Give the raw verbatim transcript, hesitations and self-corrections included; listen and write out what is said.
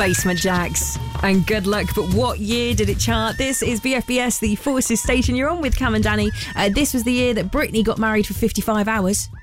Basement Jaxx. And good luck, but what year did it chart? This is B F B S, the Forces station you're on with Cam and Danny. Uh, this was the year that Britney got married for fifty-five hours.